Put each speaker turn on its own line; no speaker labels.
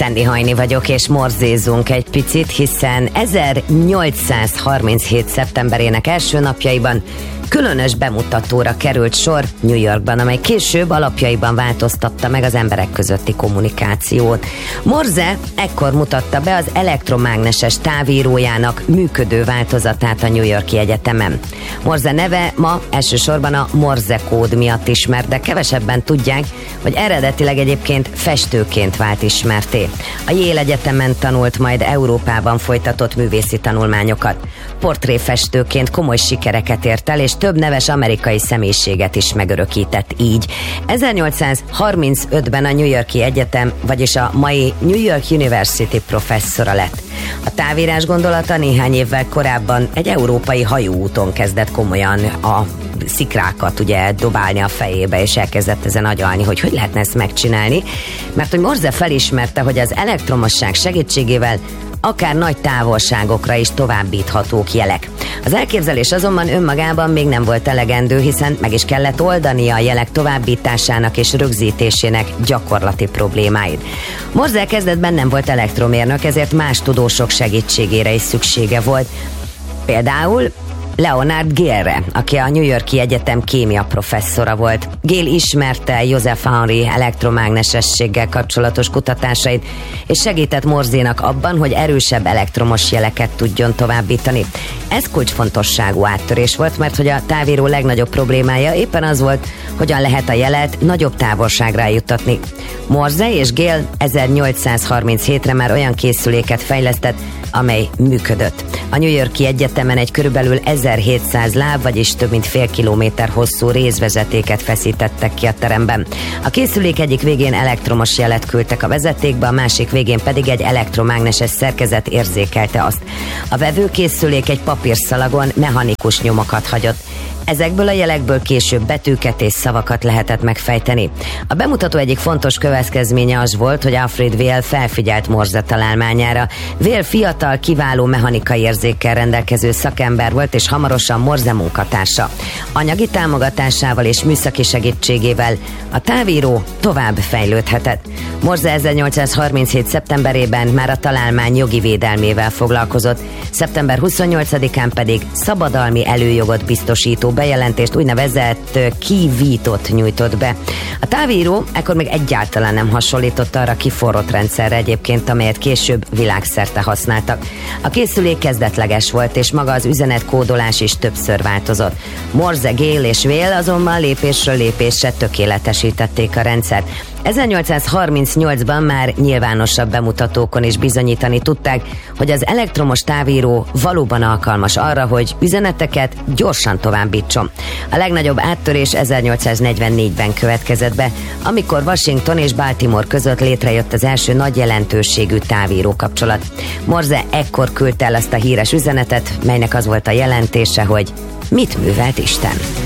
Szendi Hajni vagyok, és morzézzunk egy picit, hiszen 1837. szeptemberének első napjaiban különös bemutatóra került sor New Yorkban, amely később alapjaiban változtatta meg az emberek közötti kommunikációt. Morse ekkor mutatta be az elektromágneses távírójának működő változatát a New York-i egyetemen. Morse neve ma elsősorban a Morse kód miatt ismert, de kevesebben tudják, hogy eredetileg egyébként festőként vált ismertté. A Yale Egyetemen tanult, majd Európában folytatott művészi tanulmányokat. Portréfestőként komoly sikereket ért el, és több neves amerikai személyiséget is megörökített így. 1835-ben a New York-i Egyetem, vagyis a mai New York University professzora lett. A távírás gondolata néhány évvel korábban egy európai hajóúton kezdett komolyan a szikrákat ugye dobálni a fejébe, és elkezdett ezen agyalni, hogy lehetne ezt megcsinálni, mert hogy Morse felismerte, hogy az elektromosság segítségével akár nagy távolságokra is továbbíthatók jelek. Az elképzelés azonban önmagában még nem volt elegendő, hiszen meg is kellett oldania a jelek továbbításának és rögzítésének gyakorlati problémáit. Morse kezdetben nem volt elektromérnök, ezért más tudósok segítségére is szüksége volt. Például Leonard Gale-re, aki a New York-i Egyetem kémia professzora volt. Gale ismerte Joseph Henry elektromágnesességgel kapcsolatos kutatásait, és segített Morsénak abban, hogy erősebb elektromos jeleket tudjon továbbítani. Ez kulcsfontosságú áttörés volt, mert hogy a távíró legnagyobb problémája éppen az volt, hogyan lehet a jelet nagyobb távolságra eljuttatni. Morse és Gale 1837-re már olyan készüléket fejlesztett, amely működött. A New York-i Egyetemen egy körülbelül 1700 láb, vagyis több mint fél kilométer hosszú rézvezetéket feszítettek ki a teremben. A készülék egyik végén elektromos jelet küldtek a vezetékbe, a másik végén pedig egy elektromágneses szerkezet érzékelte azt. A vevőkészülék egy papírszalagon mechanikus nyomokat hagyott. Ezekből a jelekből később betűket és szavakat lehetett megfejteni. A bemutató egyik fontos következménye az volt, hogy Alfred Vail felfigyelt Morse találmányára. Vail fiatal, kiváló mechanikai érzékkel rendelkező szakember volt, és hamarosan Morse munkatársa. Anyagi támogatásával és műszaki segítségével a távíró tovább fejlődhetett. Morse 1837. szeptemberében már a találmány jogi védelmével foglalkozott, szeptember 28-án pedig szabadalmi előjogot biztosító bejelentést, úgynevezett kivítot nyújtott be. A távíró ekkor még egyáltalán nem hasonlított arra kiforrott rendszerre egyébként, amelyet később világszerte használtak. A készülék kezdetleges volt, és maga az üzenetkódolás is többször változott. Morse, Gale és Vail azonban lépésről lépésre tökéletesítették a rendszert. 1838-ban már nyilvánosabb bemutatókon is bizonyítani tudták, hogy az elektromos távíró valóban alkalmas arra, hogy üzeneteket gyorsan továbbítson. A legnagyobb áttörés 1844-ben következett be, amikor Washington és Baltimore között létrejött az első nagy jelentőségű távíró kapcsolat. Morse ekkor küldte el azt a híres üzenetet, melynek az volt a jelentése, hogy mit művelt Isten.